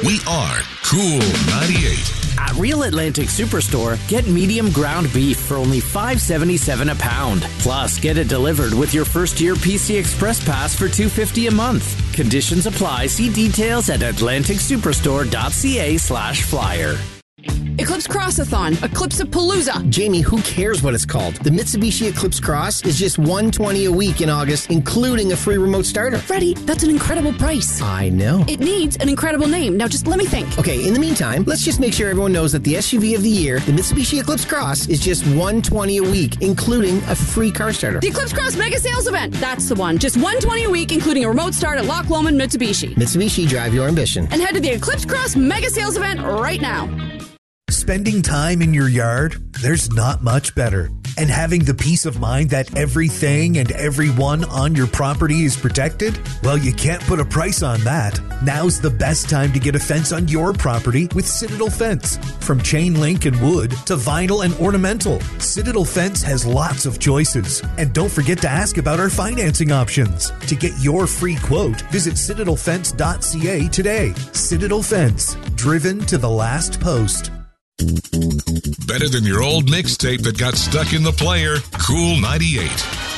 We are Cool 98. At Real Atlantic Superstore, get medium ground beef for only $5.77 a pound. Plus, get it delivered with your first year PC Express Pass for $2.50 a month. Conditions apply. See details at atlanticsuperstore.ca/flyer. Eclipse Crossathon, Eclipse-a-Palooza. Jamie, who cares what it's called? The Mitsubishi Eclipse Cross is just $120 a week in August, including a free remote starter. Freddie, that's an incredible price. I know. It needs an incredible name. Now just let me think. Okay, in the meantime, let's just make sure everyone knows that the SUV of the year, the Mitsubishi Eclipse Cross, is just $120 a week, including a free car starter. The Eclipse Cross Mega Sales Event. That's the one. Just $120 a week, including a remote start at Loch Lomond Mitsubishi. Mitsubishi, drive your ambition. And head to the Eclipse Cross Mega Sales Event right now. Spending time in your yard, there's not much better. And having the peace of mind that everything and everyone on your property is protected? Well, you can't put a price on that. Now's the best time to get a fence on your property with Citadel Fence. From chain link and wood to vinyl and ornamental, Citadel Fence has lots of choices. And don't forget to ask about our financing options. To get your free quote, visit citadelfence.ca today. Citadel Fence, driven to the last post. Better than your old mixtape that got stuck in the player. Cool 98.